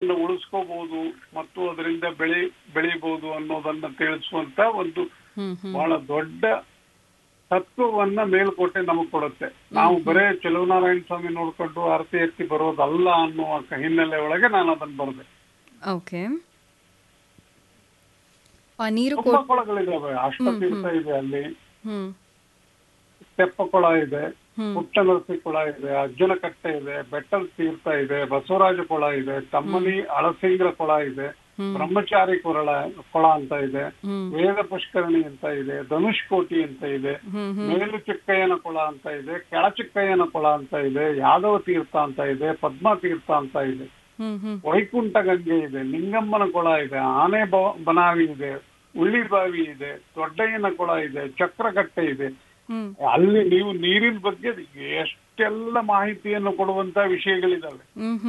ನೀರನ್ನು ಉಳಿಸ್ಕೋಬಹುದು ಮತ್ತು ಅದರಿಂದ ಬೆಳಿಬಹುದು ಅನ್ನೋದನ್ನ ತಿಳಿಸುವಂತ ಒಂದು ಬಹಳ ದೊಡ್ಡ ತತ್ವವನ್ನ ಮೇಲ್ಕೋಟೆ ನಮಗ್ ಕೊಡುತ್ತೆ. ನಾವು ಬರೇ ಚೆಲುವನಾರಾಯಣ ಸ್ವಾಮಿ ನೋಡ್ಕೊಂಡು ಆರತಿ ಎತ್ತಿ ಬರೋದಲ್ಲ ಅನ್ನುವ ಹಿನ್ನೆಲೆ ಒಳಗೆ ನಾನು ಅದನ್ನ ಬರೆದೆ. ಓಕೆ. ತುಂಬಾ ಕೊಳಗಳಿದಾವೆ. ಅಷ್ಟತೀರ್ಥ ಇದೆ ಅಲ್ಲಿ, ತೆಪ್ಪ ಕೊಳ ಇದೆ, ಪುಟ್ಟನರಸಿ ಕೊಳ ಇದೆ, ಅಜ್ಜನ ಕಟ್ಟೆ ಇದೆ, ಬೆಟ್ಟದ ತೀರ್ಥ ಇದೆ, ಬಸವರಾಜ ಕೊಳ ಇದೆ, ತಮ್ಮನಿ ಅಳಸಿಂಗ್ರ ಕೊಳ ಇದೆ, ಬ್ರಹ್ಮಚಾರಿ ಕೊಳ ಅಂತ ಇದೆ, ವೇದ ಪುಷ್ಕರಣಿ ಅಂತ ಇದೆ, ಧನುಷ್ಕೋಟಿ ಅಂತ ಇದೆ, ಮೇಲು ಚಿಕ್ಕಯ್ಯನ ಕೊಳ ಅಂತ ಇದೆ, ಕೆಳ ಚಿಕ್ಕಯ್ಯನ ಕೊಳ ಅಂತ ಇದೆ, ಯಾದವ ತೀರ್ಥ ಅಂತ ಇದೆ, ಪದ್ಮ ತೀರ್ಥ ಅಂತ ಇದೆ, ವೈಕುಂಠ ಗಂಗೆ ಇದೆ, ಲಿಂಗಮ್ಮನ ಕೊಳ ಇದೆ, ಆನೆ ಬನಾವಿ ಇದೆ, ಉಳ್ಳಿಬಾವಿ ಇದೆ, ದೊಡ್ಡಯ್ಯನ ಕೊಳ ಇದೆ, ಚಕ್ರಕಟ್ಟೆ ಇದೆ. ಅಲ್ಲಿ ನೀವು ನೀರಿನ ಬಗ್ಗೆ ಎಷ್ಟೆಲ್ಲ ಮಾಹಿತಿಯನ್ನು ಕೊಡುವಂತ ವಿಷಯಗಳಿದಾವೆ.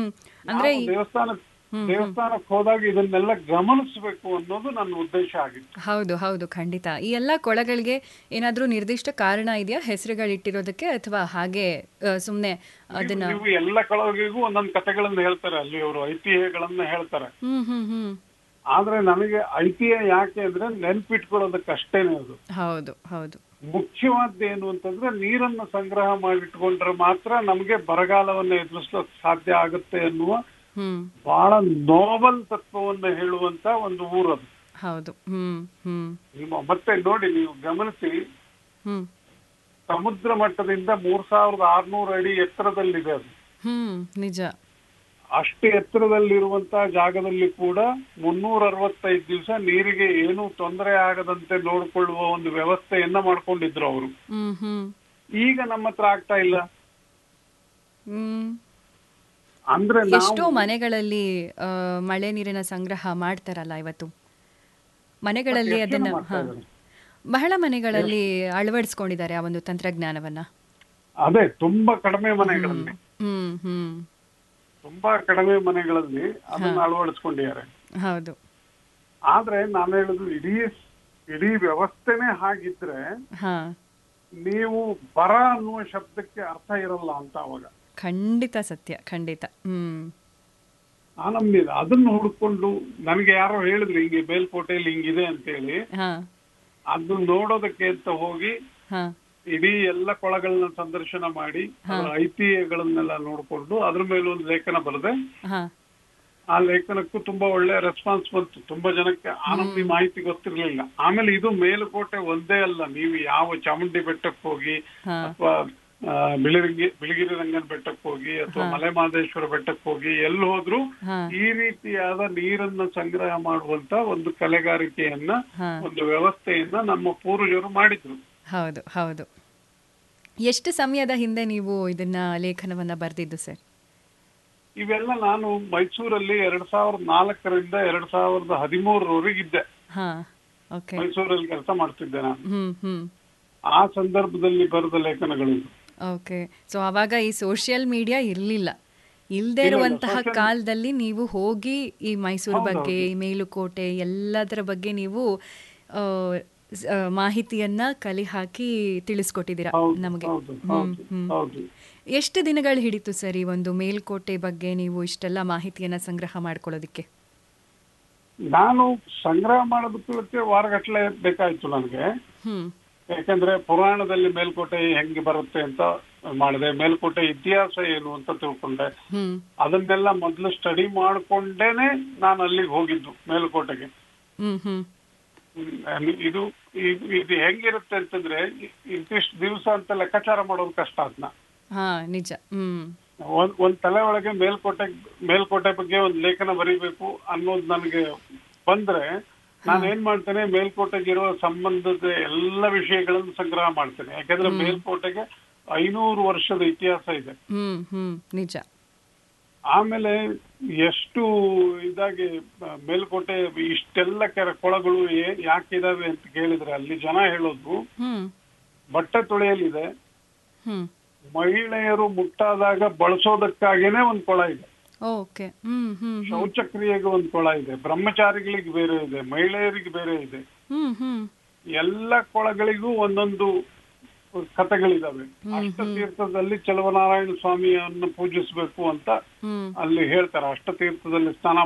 ದೇವಸ್ಥಾನಕ್ಕೆ ಹೋದಾಗ ಇದನ್ನೆಲ್ಲ ಗಮನಿಸಬೇಕು ಅನ್ನೋದು ನನ್ನ ಉದ್ದೇಶ ಆಗಿತ್ತು. ಹೌದು ಹೌದು, ಖಂಡಿತ. ಈ ಎಲ್ಲಾ ಕೊಳಗಳಿಗೆ ಏನಾದ್ರೂ ನಿರ್ದಿಷ್ಟ ಕಾರಣ ಇದೆಯಾ ಹೆಸರುಗಳಿಟ್ಟಿರೋದಕ್ಕೆ, ಅಥವಾ ಹಾಗೆ ಸುಮ್ನೆ ಅದನ್ನ? ನೀವು ಎಲ್ಲ ಕೊಳಗಳಿಗೂ ಒಂದೊಂದು ಕಥೆಗಳನ್ನ ಹೇಳ್ತಾರೆ, ಅಲ್ಲಿ ಅವರು ಐತಿಹ್ಯಗಳನ್ನ ಹೇಳ್ತಾರೆ. ಆದ್ರೆ ನನಗೆ ಐತಿಹ್ಯ ಯಾಕೆ ಅಂದ್ರೆ ನೆನ್ಪಿಟ್ಕೊಳ್ಳೋದಕ್ಕಷ್ಟೇನೆ ಅದು. ಹೌದು ಹೌದು. ಮುಖ್ಯವಾದ್ದೇನು ಅಂತಂದ್ರೆ ನೀರನ್ನು ಸಂಗ್ರಹ ಮಾಡಿಟ್ಕೊಂಡ್ರೆ ಮಾತ್ರ ನಮಗೆ ಬರಗಾಲವನ್ನ ಎದುರಿಸಲಿಕ್ಕೆ ಸಾಧ್ಯ ಆಗುತ್ತೆ ಅನ್ನುವ ಬಹಳ ನೋಬಲ್ ತತ್ವವನ್ನ ಹೇಳುವಂತ ಒಂದು ಊರದು. ಹೌದು. ಮತ್ತೆ ನೋಡಿ, ನೀವು ಗಮನಿಸಿ, ಸಮುದ್ರ ಮಟ್ಟದಿಂದ 3600 ಅಡಿ ಎತ್ತರದಲ್ಲಿದೆ ಅದು. ನಿಜ. ಅಷ್ಟು ಎತ್ತರದಲ್ಲಿರುವಂತಹ ಜಾಗದಲ್ಲಿ ಕೂಡ 365 ದಿವಸ ನೀರಿಗೆ ಏನು ತೊಂದರೆ ಆಗದಂತೆ ನೋಡಿಕೊಳ್ಳುವ ಒಂದು ವ್ಯವಸ್ಥೆಯನ್ನ ಮಾಡ್ಕೊಂಡಿದ್ರು ಅವರು. ಈಗ ನಮ್ಮ ಹತ್ರ ಆಗ್ತಾ ಇಲ್ಲ. ಅಂದ್ರೆ ಎಷ್ಟೋ ಮನೆಗಳಲ್ಲಿ ಮಳೆ ನೀರಿನ ಸಂಗ್ರಹ ಮಾಡ್ತಾರಲ್ಲ ಇವತ್ತು, ಮನೆಗಳಲ್ಲಿ ಅದನ್ನ ಬಹಳ ಮನೆಗಳಲ್ಲಿ ಅಳವಡಿಸ್ಕೊಂಡಿದ್ದಾರೆ ಆ ಒಂದು ತಂತ್ರಜ್ಞಾನವನ್ನ. ಅದೇ ತುಂಬಾ ಕಡಿಮೆ ಮನೆಗಳಲ್ಲಿ, ತುಂಬಾ ಕಡಿಮೆ ಮನೆಗಳಲ್ಲಿ ಅದನ್ನ ಅಳವಡಿಸ್ಕೊಂಡಿದ್ದಾರೆ. ಹೌದು. ಆದ್ರೆ ನಾನು ಹೇಳುದು, ಇಡೀ ವ್ಯವಸ್ಥೆನೆ ಹಾಗಿದ್ರೆ ನೀವು ಬರ ಅನ್ನುವ ಶಬ್ದಕ್ಕೆ ಅರ್ಥ ಇರಲ್ಲ ಅಂತ ಅವಾಗ. ಖಂಡಿತ ಸತ್ಯ, ಖಂಡಿತ. ನಮ್ದಿದೆ ಅದನ್ನ ಹುಡ್ಕೊಂಡು, ನನಗೆ ಯಾರೋ ಹೇಳಿದ್ರು ಹಿಂಗೆ ಮೇಲ್ಕೋಟೆಯಲ್ಲಿ ಹಿಂಗಿದೆ ಅಂತೇಳಿ, ಅದು ನೋಡೋದಕ್ಕೆ ಅಂತ ಹೋಗಿ ಇಡೀ ಎಲ್ಲ ಕೊಳಗಳನ್ನ ಸಂದರ್ಶನ ಮಾಡಿ ಐತಿಹ್ಯಗಳನ್ನೆಲ್ಲ ನೋಡ್ಕೊಂಡು ಅದ್ರ ಮೇಲೆ ಒಂದು ಲೇಖನ ಬರೆದೆ. ಆ ಲೇಖನಕ್ಕೂ ತುಂಬಾ ಒಳ್ಳೆ ರೆಸ್ಪಾನ್ಸ್ ಬಂತು. ತುಂಬಾ ಜನಕ್ಕೆ ಆನಂದಿ ಮಾಹಿತಿ ಗೊತ್ತಿರ್ಲಿಲ್ಲ. ಆಮೇಲೆ ಇದು ಮೇಲುಕೋಟೆ ಒಂದೇ ಅಲ್ಲ, ನೀವು ಯಾವ ಚಾಮುಂಡಿ ಬೆಟ್ಟಕ್ಕೆ ಹೋಗಿ ಅಥವಾ ಬಿಳಿಗಿರಿ ರಂಗನ ಬೆಟ್ಟಕ್ಕೆ ಹೋಗಿ ಅಥವಾ ಮಲೆ ಮಹದೇಶ್ವರ ಬೆಟ್ಟಕ್ಕೆ ಹೋಗಿ ಎಲ್ಲಿ ಹೋದ್ರು ಈ ರೀತಿಯಾದ ನೀರನ್ನ ಸಂಗ್ರಹ ಮಾಡುವಂತ ಒಂದು ಕಲೆಗಾರಿಕೆಯನ್ನ, ಒಂದು ವ್ಯವಸ್ಥೆಯನ್ನ ನಮ್ಮ ಪೂರ್ವಜರು ಮಾಡಿದ್ರು. ಹೌದು ಹೌದು. ಎಷ್ಟು ಸಮಯದ ಹಿಂದೆ ನೀವು ಇದನ್ನ ಲೇಖನವನ್ನ ಬರೆದಿದ್ದು ಸರ್? ಇವೆಲ್ಲ ನಾನು ಮೈಸೂರಲ್ಲಿ 2004ರಿಂದ 2013ರವರೆಗಿದ್ದೆ. ಮೈಸೂರಲ್ಲಿ ಕೆಲಸ ಮಾಡ್ತಿದ್ದೆ ನಾನು. ಆ ಸಂದರ್ಭದಲ್ಲಿ ಬರೆದ ಲೇಖನಗಳು. ಓಕೆ. ಸೊ ಅವಾಗ ಈ ಸೋಷಿಯಲ್ ಮೀಡಿಯಾ ಇರ್ಲಿಲ್ಲ. ಇಲ್ದೇ ಇರುವಂತಹ ಕಾಲದಲ್ಲಿ ನೀವು ಹೋಗಿ ಈ ಮೈಸೂರು ಬಗ್ಗೆ, ಈ ಮೇಲುಕೋಟೆ ಎಲ್ಲದರ ಬಗ್ಗೆ ನೀವು ಮಾಹಿತಿಯನ್ನ ಕಲೆ ಹಾಕಿ ತಿಳಿಸ್ಕೊಟ್ಟಿದ್ದೀರಾ ನಮಗೆ. ಎಷ್ಟು ದಿನಗಳು ಹಿಡಿತು ಸರ್ ಈ ಒಂದು ಮೇಲ್ಕೋಟೆ ಬಗ್ಗೆ ನೀವು ಇಷ್ಟೆಲ್ಲ ಮಾಹಿತಿಯನ್ನ ಸಂಗ್ರಹ ಮಾಡ್ಕೊಳ್ಳೋದಿಕ್ಕೆ? ನಾನು ಸಂಗ್ರಹ ಮಾಡೋದಕ್ಕೆ ವಾರಗಟ್ಟಲೆ ಬೇಕಾಯ್ತು ನನಗೆ. ಯಾಕಂದ್ರೆ ಪುರಾಣದಲ್ಲಿ ಮೇಲ್ಕೋಟೆ ಹೆಂಗೆ ಬರುತ್ತೆ ಅಂತ ಮಾಡಿದೆ, ಮೇಲ್ಕೋಟೆ ಇತಿಹಾಸ ಏನು ಅಂತ ತಿಳ್ಕೊಂಡೆ. ಅದನ್ನೆಲ್ಲ ಮೊದಲು ಸ್ಟಡಿ ಮಾಡ್ಕೊಂಡೇನೆ ನಾನು ಅಲ್ಲಿಗೆ ಹೋಗಿದ್ದು ಮೇಲ್ಕೋಟೆಗೆ. ಇದು ಹೆಂಗಿರುತ್ತೆ ಅಂತಂದ್ರೆ ಇಂತಿಷ್ಟು ದಿವಸ ಅಂತ ಲೆಕ್ಕಾಚಾರ ಮಾಡೋದು ಕಷ್ಟ. ಅದನ್ನ ನಿಜ. ಒಂದ್ ತಲೆ ಒಳಗೆ ಮೇಲ್ಕೋಟೆ ಬಗ್ಗೆ ಒಂದ್ ಲೇಖನ ಬರೀಬೇಕು ಅನ್ನೋದು ನನಗೆ ಬಂದ್ರೆ ನಾನು ಏನ್ ಮಾಡ್ತೇನೆ, ಮೇಲ್ಕೋಟೆಗಿರುವ ಸಂಬಂಧದ ಎಲ್ಲ ವಿಷಯಗಳನ್ನು ಸಂಗ್ರಹ ಮಾಡ್ತೇನೆ. ಯಾಕಂದ್ರೆ ಮೇಲ್ಕೋಟೆಗೆ 500 ವರ್ಷದ ಇತಿಹಾಸ ಇದೆ. ನಿಜ. ಆಮೇಲೆ ಎಷ್ಟು ಇದಾಗಿ ಮೇಲ್ಕೋಟೆ ಇಷ್ಟೆಲ್ಲ ಕೊಳಗಳು ಯಾಕಿದಾವೆ ಅಂತ ಕೇಳಿದ್ರೆ ಅಲ್ಲಿ ಜನ ಹೇಳೋದು, ಬಟ್ಟೆ ತೊಳೆಯಲಿದೆ, ಮಹಿಳೆಯರು ಮುಟ್ಟಾದಾಗ ಬಳಸೋದಕ್ಕಾಗೇನೆ ಒಂದ್ ಕೊಳ ಇದೆ, ಶೌಚಕ್ರಿಯೆಗೆ ಒಂದ್ ಕೊಳ ಇದೆ, ಬ್ರಹ್ಮಚಾರಿಗಳಿಗೆ ಬೇರೆ ಇದೆ, ಮಹಿಳೆಯರಿಗೆ ಬೇರೆ ಇದೆ. ಎಲ್ಲ ಕೊಳಗಳಿಗೂ ಒಂದೊಂದು ಕಥೆಗಳಿದಾವೆ. ಅಷ್ಟತೀರ್ಥದಲ್ಲಿ ಚೆಲುವನಾರಾಯಣ ಸ್ವಾಮಿಯನ್ನು ಪೂಜಿಸಬೇಕು ಅಂತ ಅಲ್ಲಿ ಹೇಳ್ತಾರೆ. ಅಷ್ಟತೀರ್ಥದಲ್ಲಿ ಸ್ನಾನ